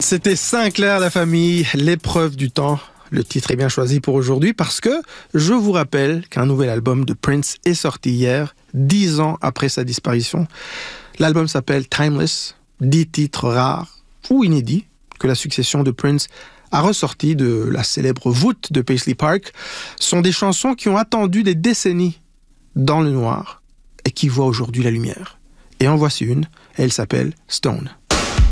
C'était Sinclair la famille, l'épreuve du temps. Le titre est bien choisi pour aujourd'hui parce que je vous rappelle qu'un nouvel album de Prince est sorti hier, 10 ans après sa disparition. L'album s'appelle Timeless, 10 titres rares ou inédits que la succession de Prince a ressorti de la célèbre voûte de Paisley Park. Sont des chansons qui ont attendu des décennies dans le noir et qui voient aujourd'hui la lumière. Et en voici une, elle s'appelle Stone.